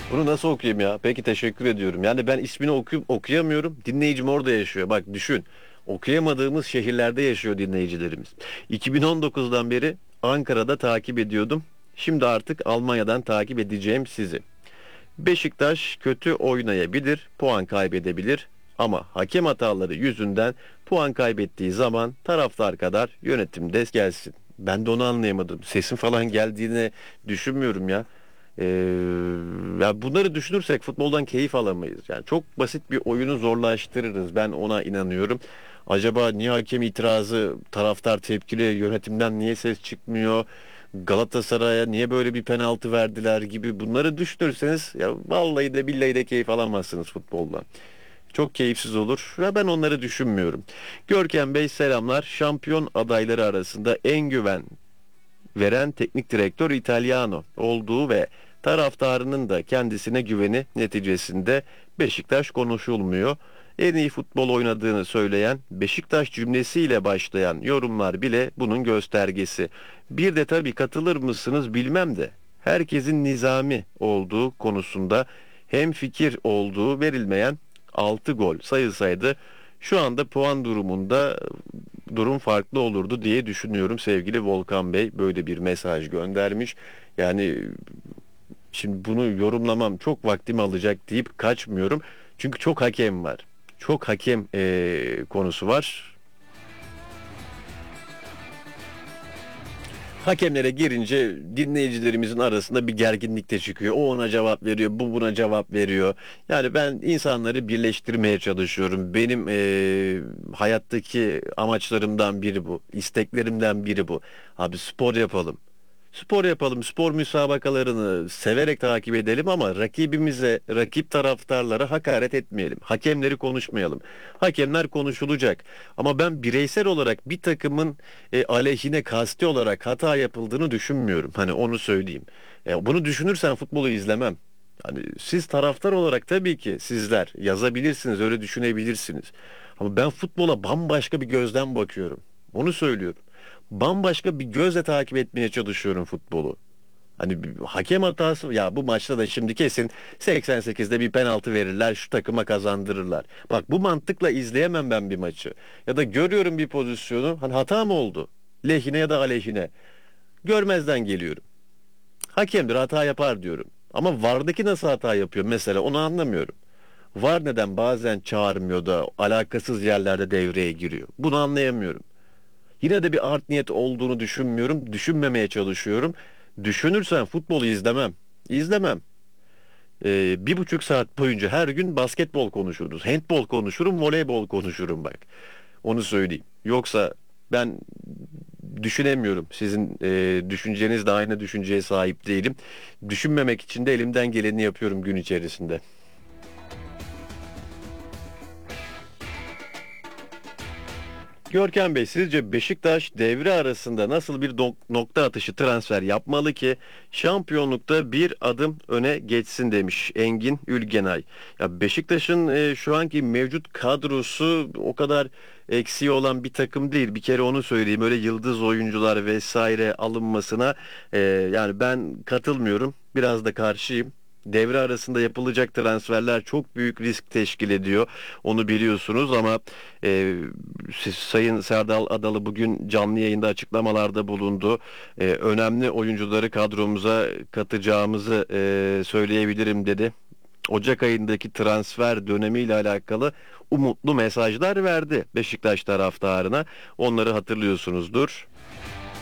Bunu nasıl okuyayım ya? Peki teşekkür ediyorum. Yani ben ismini okuyamıyorum. Dinleyicim orada yaşıyor. Bak düşün. Okuyamadığımız şehirlerde yaşıyor dinleyicilerimiz. 2019'dan beri Ankara'da takip ediyordum. Şimdi artık Almanya'dan takip edeceğim sizi. Beşiktaş kötü oynayabilir, puan kaybedebilir ama hakem hataları yüzünden puan kaybettiği zaman taraftar kadar yönetimde gelsin. Ben de onu anlayamadım. Sesin falan geldiğini düşünmüyorum ya. Ee, Ya bunları düşünürsek futboldan keyif alamayız. Yani çok basit bir oyunu zorlaştırırız. Ben ona inanıyorum. Acaba niye hakem itirazı, taraftar tepkili, yönetimden niye ses çıkmıyor? Galatasaray'a niye böyle bir penaltı verdiler gibi bunları düşünürseniz ya vallahi de billahi de keyif alamazsınız futboldan. Çok keyifsiz olur ve ben onları düşünmüyorum. Görkem Bey selamlar. Şampiyon adayları arasında en güven veren teknik direktör Italiano olduğu ve taraftarının da kendisine güveni neticesinde Beşiktaş konuşulmuyor. En iyi futbol oynadığını söyleyen Beşiktaş cümlesiyle başlayan yorumlar bile bunun göstergesi. Bir de tabii katılır mısınız bilmem de herkesin nizami olduğu konusunda hem fikir olduğu verilmeyen 6 gol sayılsaydı şu anda puan durumunda durum farklı olurdu diye düşünüyorum. Sevgili Volkan Bey böyle bir mesaj göndermiş. Yani şimdi bunu yorumlamam çok vaktimi alacak deyip kaçmıyorum. Çünkü çok hakem var. Çok hakem konusu var. Hakemlere girince dinleyicilerimizin arasında bir gerginlik de çıkıyor. O ona cevap veriyor, bu buna cevap veriyor. Yani ben insanları birleştirmeye çalışıyorum. Benim hayattaki amaçlarımdan biri bu. İsteklerimden biri bu. Abi spor yapalım. Spor yapalım, spor müsabakalarını severek takip edelim ama rakibimize, rakip taraftarlara hakaret etmeyelim. Hakemleri konuşmayalım. Hakemler konuşulacak. Ama ben bireysel olarak bir takımın aleyhine kasti olarak hata yapıldığını düşünmüyorum. Hani onu söyleyeyim. Bunu düşünürsen futbolu izlemem. Hani siz taraftar olarak tabii ki sizler yazabilirsiniz, öyle düşünebilirsiniz. Ama ben futbola bambaşka bir gözden bakıyorum. Onu söylüyorum. Bambaşka bir gözle takip etmeye çalışıyorum futbolu. Hani bir hakem hatası ya bu maçta da şimdi kesin 88'de bir penaltı verirler şu takıma kazandırırlar. Bak bu mantıkla izleyemem ben bir maçı. Ya da görüyorum bir pozisyonu hani hata mı oldu? Lehine ya da aleyhine. Görmezden geliyorum. Hakemdir hata yapar diyorum. Ama VAR'daki nasıl hata yapıyor mesela onu anlamıyorum. VAR neden bazen çağırmıyor da alakasız yerlerde devreye giriyor? Bunu anlayamıyorum. Yine de bir art niyet olduğunu düşünmüyorum. Düşünmemeye çalışıyorum. Düşünürsen futbolu izlemem. İzlemem. 1,5 saat boyunca her gün basketbol konuşuruz. Handbol konuşurum, voleybol konuşurum bak. Onu söyleyeyim. Yoksa ben düşünemiyorum. Sizin düşünceniz de aynı düşünceye sahip değilim. Düşünmemek için de elimden geleni yapıyorum gün içerisinde. Görkem Bey, sizce Beşiktaş devre arasında nasıl bir nokta atışı transfer yapmalı ki şampiyonlukta bir adım öne geçsin demiş Engin Ülgenay. Ya Beşiktaş'ın şu anki mevcut kadrosu o kadar eksiği olan bir takım değil. Bir kere onu söyleyeyim. Öyle yıldız oyuncular vesaire alınmasına yani ben katılmıyorum. Biraz da karşıyım. Devre arasında yapılacak transferler çok büyük risk teşkil ediyor. Onu biliyorsunuz ama e, Sayın Serdal Adalı bugün canlı yayında açıklamalarda bulundu. Önemli oyuncuları kadromuza katacağımızı söyleyebilirim dedi. Ocak ayındaki transfer dönemiyle alakalı umutlu mesajlar verdi Beşiktaş taraftarına. Onları hatırlıyorsunuzdur.